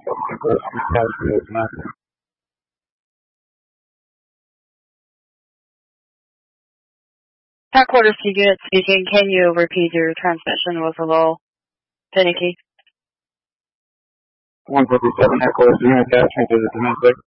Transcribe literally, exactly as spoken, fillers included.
Headquarters to unit speaking. Can you repeat your transmission was a little finicky? one fifty-seven headquarters to unit attachment to the domestic.